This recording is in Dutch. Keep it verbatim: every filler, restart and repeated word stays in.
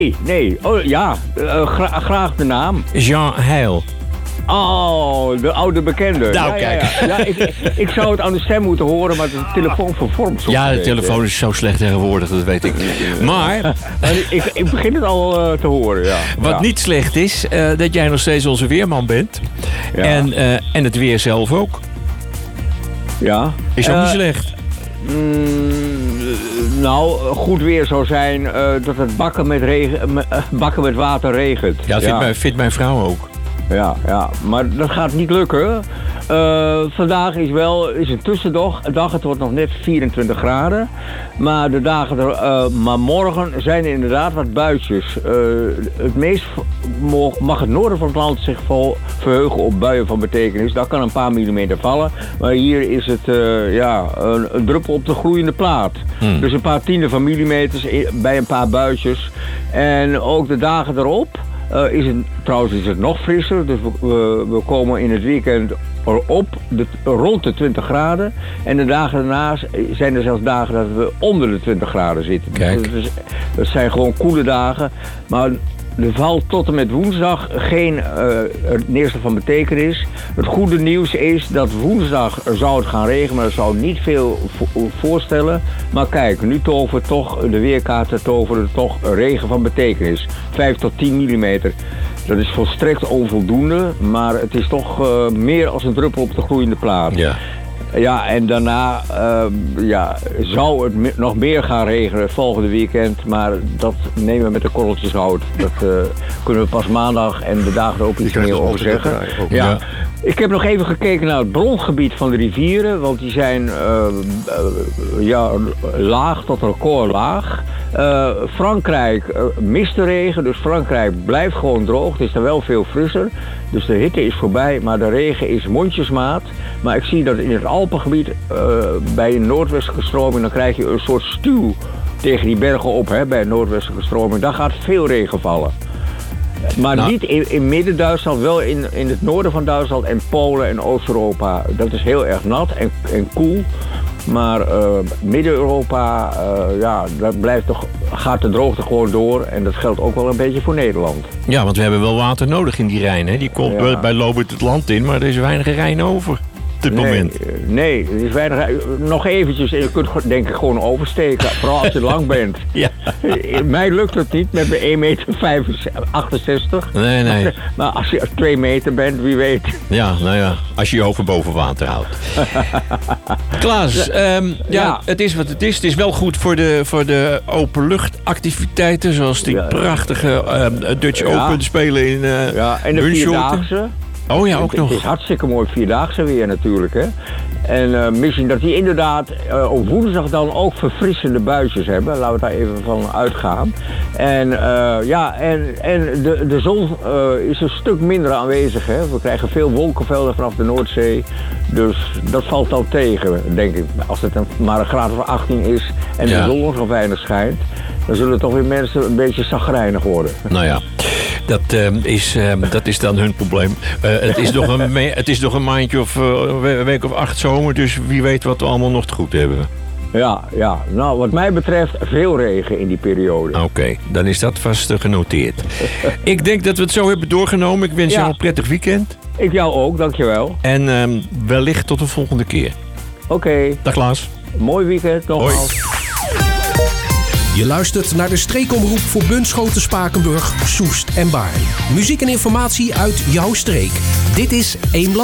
Nee, nee. Oh ja, uh, gra- graag de naam. Jean Heil. Oh, de oude bekende. Nou, ja, kijk. Ja, ja. ja ik, ik zou het aan de stem moeten horen, maar de telefoon vervormt soms. Ja, de telefoon is zo slecht tegenwoordig, dat weet ik. Maar... maar ik, ik begin het al uh, te horen, ja. Wat ja. niet slecht is, uh, dat jij nog steeds onze weerman bent. Ja. En, uh, en het weer zelf ook. Ja. Is ook uh, niet slecht. Mm, nou, goed weer zou zijn uh, dat het bakken met, regen, uh, bakken met water regent. Ja, dat vindt, ja. Mijn, vindt mijn vrouw ook. Ja, ja, maar dat gaat niet lukken. Uh, vandaag is wel is een tussendag. Dag, het wordt nog net vierentwintig graden. Maar de dagen er, uh, maar morgen zijn er inderdaad wat buitjes. Uh, het meest mag het noorden van het land zich vol verheugen op buien van betekenis. Daar kan een paar millimeter vallen. Maar hier is het uh, ja, een, een druppel op de gloeiende plaat. Hmm. Dus een paar tienden van millimeters bij een paar buitjes. En ook de dagen erop. Uh, is het, trouwens is het nog frisser, dus we, we, we komen in het weekend op de, rond de twintig graden. En de dagen daarna zijn er zelfs dagen dat we onder de twintig graden zitten. Kijk. Dus dat zijn gewoon koele dagen. Maar er valt tot en met woensdag geen uh, neerslag van betekenis. Het goede nieuws is dat woensdag zou het gaan regenen, maar dat zou niet veel vo- voorstellen. Maar kijk, nu toveren toch de weerkaarten toveren toch regen van betekenis. vijf tot tien millimeter. Dat is volstrekt onvoldoende, maar het is toch uh, meer als een druppel op de gloeiende plaat. Ja. Ja, en daarna uh, ja, zou het me- nog meer gaan regenen het volgende weekend. Maar dat nemen we met de korreltjes hout. Dat uh, kunnen we pas maandag en de dagen erop iets meer over zeggen. Ja. Ja. Ik heb nog even gekeken naar het brongebied van de rivieren. Want die zijn uh, uh, ja, laag tot recordlaag. Uh, Frankrijk uh, mist de regen, dus Frankrijk blijft gewoon droog. Het is er wel veel frisser. Dus de hitte is voorbij, maar de regen is mondjesmaat. Maar ik zie dat in het Alpengebied, uh, bij een noordwestelijke stroming, dan krijg je een soort stuw tegen die bergen op, hè, bij een noordwestelijke stroming. Daar gaat veel regen vallen. Maar nou, niet in, in Midden-Duitsland, wel in, in het noorden van Duitsland en Polen en Oost-Europa. Dat is heel erg nat en, en koel. Maar uh, Midden-Europa, uh, ja, dat blijft toch, gaat de droogte gewoon door. En dat geldt ook wel een beetje voor Nederland. Ja, want we hebben wel water nodig in die Rijn. Hè? Die komt ja. bij Lobert het land in, maar er is weinig Rijn over op dit nee, moment. Nee, er is weinig Rijn. Nog eventjes, en je kunt denk ik gewoon oversteken. Vooral als je lang bent. Ja. Mij lukt het niet met mijn één meter achtenzestig. Nee, nee. Maar, maar als je twee meter bent, wie weet. Ja, nou ja, als je je hoofd boven water houdt. Klaas, um, ja, ja, het is wat het is. Het is wel goed voor de, voor de openluchtactiviteiten, zoals die ja. prachtige um, Dutch ja. Open spelen in uh, ja, en de vierdaagse. Oh ja, ook het, nog. Het is hartstikke mooi vierdaagse weer natuurlijk, hè. En uh, misschien dat die inderdaad uh, op woensdag dan ook verfrissende buisjes hebben. Laten we daar even van uitgaan. En uh, ja, en, en de, de zon uh, is een stuk minder aanwezig, hè. We krijgen veel wolkenvelden vanaf de Noordzee. Dus dat valt dan tegen, denk ik. Als het een, maar een graad of achttien is en ja. de zon nog weinig schijnt, dan zullen toch weer mensen een beetje chagrijnig worden. Nou ja. Dat, uh, is, uh, dat is dan hun probleem. Uh, het, is nog een me- het is nog een maandje of uh, een week of acht zomer, dus wie weet wat we allemaal nog te goed hebben. Ja, ja. Nou, wat mij betreft veel regen in die periode. Oké, okay, dan is dat vast uh, genoteerd. Ik denk dat we het zo hebben doorgenomen. Ik wens ja. jou een prettig weekend. Ik jou ook, dankjewel. En uh, wellicht tot de volgende keer. Oké. Okay. Dag Klaas. Mooi weekend, nogmaals. Je luistert naar de streekomroep voor Bunschoten, Spakenburg, Soest en Baarn. Muziek en informatie uit jouw streek. Dit is Eemland.